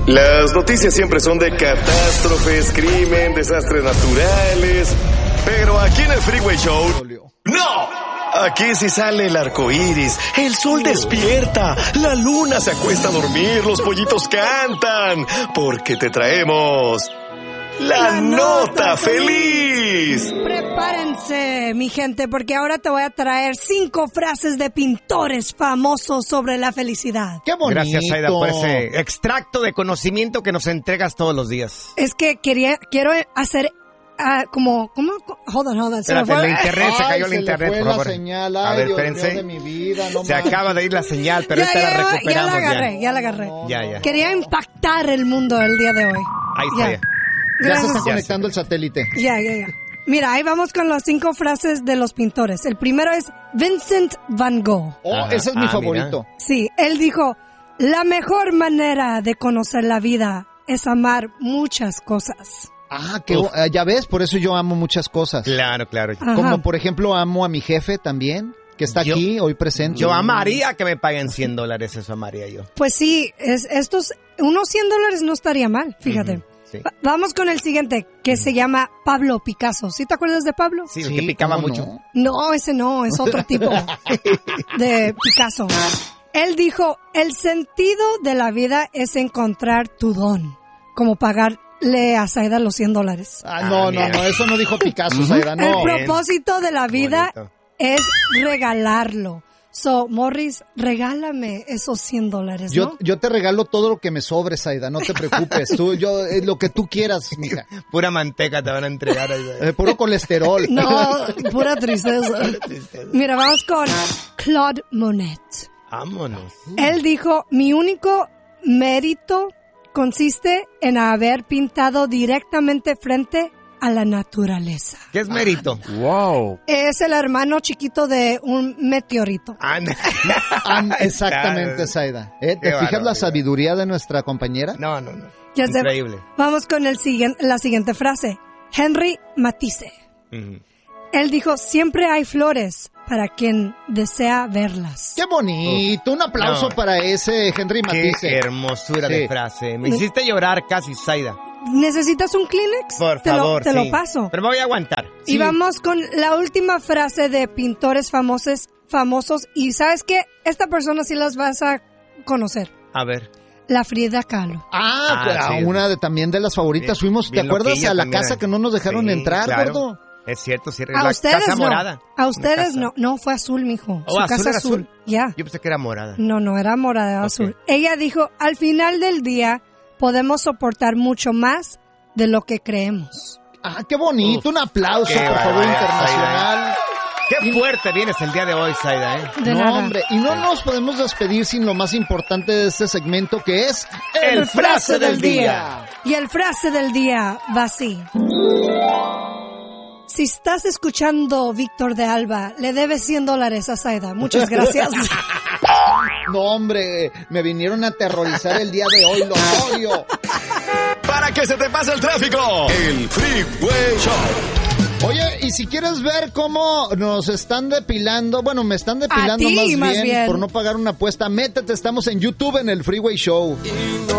Las noticias siempre son de catástrofes, crimen, desastres naturales. Pero aquí en el Freeway Show, ¡no! Aquí sí sale el arco iris, el sol despierta, la luna se acuesta a dormir, los pollitos cantan, porque te traemos la nota feliz. Prepárense, mi gente, porque ahora te voy a traer 5 frases de pintores famosos sobre la felicidad. ¡Qué bonito! Gracias, Aida, por ese extracto de conocimiento que nos entregas todos los días. Es que quiero hacer ¿cómo? Hold on. Espérate, el internet, se cayó el internet, por favor. Señal. A ver, espérense. De mi vida, no se acaba de ir la señal, pero esta la recuperamos. Ya la agarré. No, ya. Quería impactar el mundo el día de hoy. Ahí está ya. Ya se está conectando el satélite. Ya. Mira, ahí vamos con las 5 frases de los pintores. El primero es Vincent Van Gogh. Ese es mi favorito. Mira. Sí, él dijo, la mejor manera de conocer la vida es amar muchas cosas. Ya ves, por eso yo amo muchas cosas. Claro. Ajá. Como por ejemplo amo a mi jefe también, que está aquí hoy presente. Yo amaría que me paguen $100, eso amaría yo. Pues sí, unos $100 no estaría mal, fíjate. Sí. Vamos con el siguiente, que se llama Pablo Picasso. ¿Sí te acuerdas de Pablo? Sí, el que picaba mucho. No, ese no, es otro tipo de Picasso. Él dijo, el sentido de la vida es encontrar tu don, como pagarle a Zaida los $100. No, eso no dijo Picasso, Zaida, no. El propósito de la vida es regalarlo. So, Morris, regálame esos $100, ¿no? Yo te regalo todo lo que me sobre, Zaida, no te preocupes. Lo que tú quieras, mija. Pura manteca te van a entregar. Puro colesterol. No, pura tristeza. Mira, vamos con Claude Monet. Vámonos. Él dijo, mi único mérito consiste en haber pintado directamente frente a la naturaleza. ¿Qué es mérito? Wow. Es el hermano chiquito de un meteorito. Exactamente, Zaida. ¿Te fijas la sabiduría de nuestra compañera? No. Ya increíble. Vamos con la siguiente frase. Henry Matisse. Él dijo, siempre hay flores para quien desea verlas. ¡Qué bonito! Un aplauso para ese Henry Matisse. ¡Qué hermosura de frase! Me hiciste llorar casi, Zaida. ¿Necesitas un Kleenex? Por favor, te lo paso. Pero me voy a aguantar. Y vamos con la última frase de pintores famosos. Y ¿sabes qué? Esta persona sí las vas a conocer. A ver. La Frida Kahlo. Sí. Una también de las favoritas. Fuimos, ¿te acuerdas? A la casa que no nos dejaron entrar, claro. gordo. Es cierto, sí. A ustedes casa no. morada. A ustedes no. No, fue azul, mijo. Su casa era azul. Ya. Yo pensé que era morada. No, era morada, azul. Ella dijo, al final del día podemos soportar mucho más de lo que creemos. ¡Qué bonito! Un aplauso, por favor, internacional. Qué fuerte vienes el día de hoy, Zaida, ¿eh? De nada. Hombre, y no nos podemos despedir sin lo más importante de este segmento, que es el frase del día. Y el frase del día va así. Si estás escuchando Víctor de Alba, le debes $100 a Zaida. Muchas gracias. No, hombre, me vinieron a aterrorizar el día de hoy, lo odio. Para que se te pase el tráfico, el Freeway Show. Oye, y si quieres ver cómo nos están depilando, bueno, me están depilando más bien por no pagar una apuesta, métete, estamos en YouTube en el Freeway Show.